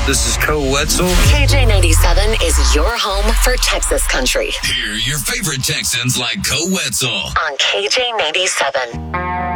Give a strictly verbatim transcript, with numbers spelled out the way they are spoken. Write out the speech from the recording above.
This is Co Wetzel. K J ninety-seven is your home for Texas country. Hear your favorite Texans like Co Wetzel on K J ninety-seven.